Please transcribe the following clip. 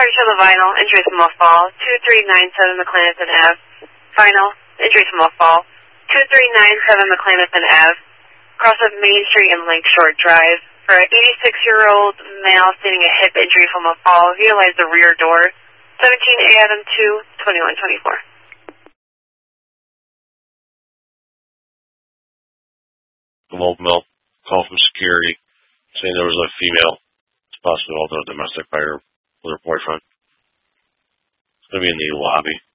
Target to the vinyl, injuries from a fall, 2397 McClenathan Ave. Vinyl, injuries from a fall, 2397 McClenathan Ave. Cross of Main Street and Lakeshore Drive. For an 86-year-old male stating a hip injury from a fall, utilize the rear door, 17A Adam 2, 2124. The Wolf Mill, call from security, saying there was a female, possibly also a domestic by her with her boyfriend. It's going to be in the lobby.